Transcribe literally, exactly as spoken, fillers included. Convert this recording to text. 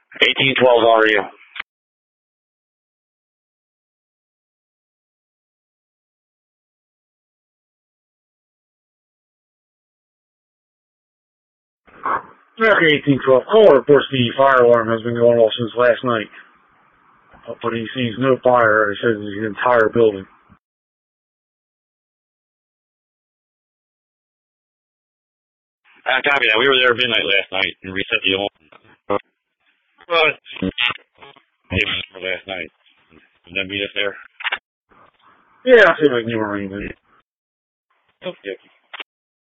eighteen twelve, how are you? Okay, eighteen twelve. Caller reports the fire alarm has been going off since last night. But he sees no fire. He says it's the entire building. I copy that. We were there midnight last night and reset the alarm. Well, it was for last night. Did that meet us there? Yeah, I'll see if I can arrange it. Okay.